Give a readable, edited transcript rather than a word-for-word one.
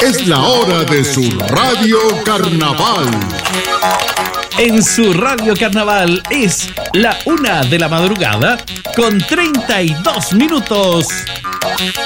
Es la hora de su Radio Carnaval. En su Radio Carnaval es la 1 de la madrugada con 32 minutos.